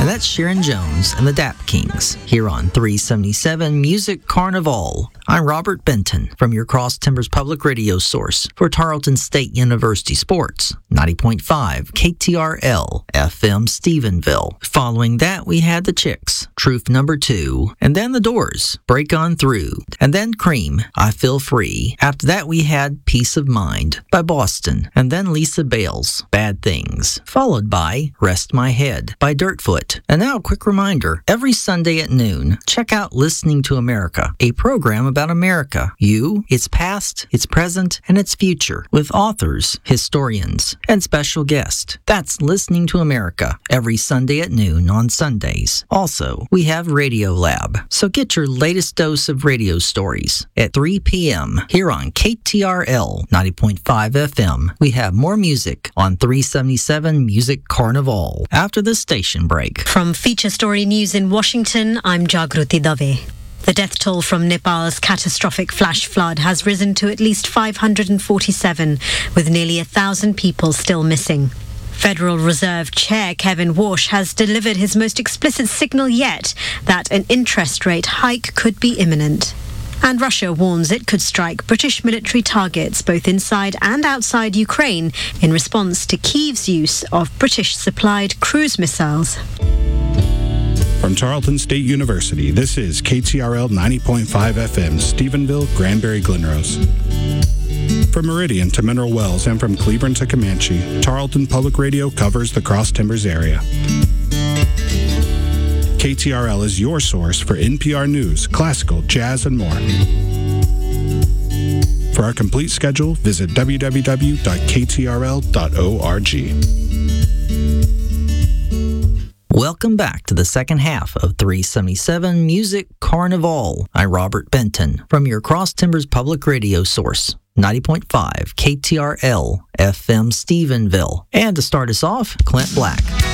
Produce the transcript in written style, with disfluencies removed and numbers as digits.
that's Sharon Jones and the Dap Kings here on 377 Music Carnival. I'm Robert Benton from your Cross Timbers Public Radio source for Tarleton State University Sports, 90.5 KTRL FM Stephenville. Following that, we had the Chicks, Truth Number 2, and then the Doors, Break On Through, and then Cream, I Feel Free. After that, we had Peace of Mind by Boston, and then Lisa Bales, Bad Things, followed by Rest My Head by Dirtfoot. And now a quick reminder, every Sunday at noon, check out Listening to America, a program about America, you, its past, its present, and its future, with authors, historians, and special guests. That's Listening to America, every Sunday at noon on Sundays. Also, we have Radio Lab, so get your latest dose of radio stories at 3 p.m. here on KTRL 90.5 FM. We have more music on 377 Music Carnival after the station break. From Feature Story News in Washington, I'm Jagruti Dave. The death toll from Nepal's catastrophic flash flood has risen to at least 547, with nearly 1,000 people still missing. Federal Reserve Chair Kevin Warsh has delivered his most explicit signal yet that an interest rate hike could be imminent. And Russia warns it could strike British military targets both inside and outside Ukraine in response to Kyiv's use of British-supplied cruise missiles. From Tarleton State University, this is KTRL 90.5 FM, Stephenville, Granbury, Glenrose. From Meridian to Mineral Wells and from Cleburne to Comanche, Tarleton Public Radio covers the Cross Timbers area. KTRL is your source for NPR news, classical, jazz, and more. For our complete schedule, visit www.ktrl.org. Welcome back to the second half of 377 Music Carnival. I'm Robert Benton from your Cross Timbers Public Radio source, 90.5 KTRL FM Stephenville. And to start us off, Clint Black.